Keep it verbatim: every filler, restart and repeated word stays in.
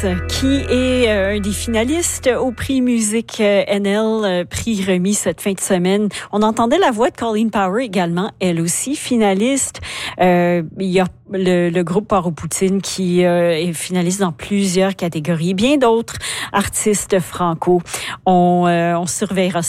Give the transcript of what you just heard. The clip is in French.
qui est euh, un des finalistes au prix Musique euh, N L, euh, prix remis cette fin de semaine. On entendait la voix de Colleen Power également, elle aussi finaliste. Euh, il y a le, le groupe Paro-Poutine qui euh, est finaliste dans plusieurs catégories. Bien d'autres artistes franco. On, euh, on surveillera